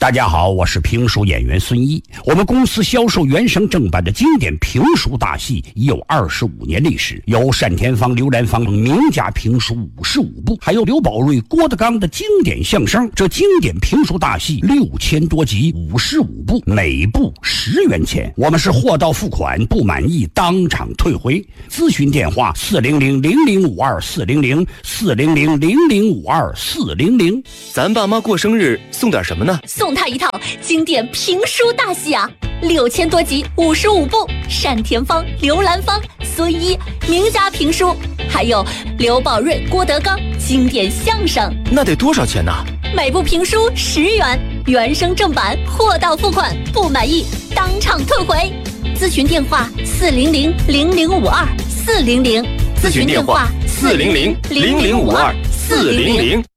大家好，我是评书演员孙一。我们公司销售原声正版的经典评书大戏已有25年历史，有单田芳、刘兰芳名家评书55部，还有刘宝瑞、郭德纲的经典相声。这经典评书大戏6000多集，55部，每部10元钱。我们是货到付款，不满意当场退回。咨询电话400-0052-400，400-0052-400。 咱爸妈过生日送点什么呢？ 送他一套经典评书大戏啊，6000多集，55部，单田芳、刘兰芳、孙一名家评书，还有刘宝瑞、郭德纲经典相声。 那得多少钱呢？ 每部评书10元，原声正版，货到付款，不满意当场退回。咨询电话400-0052-400， 咨询电话400-0052-400。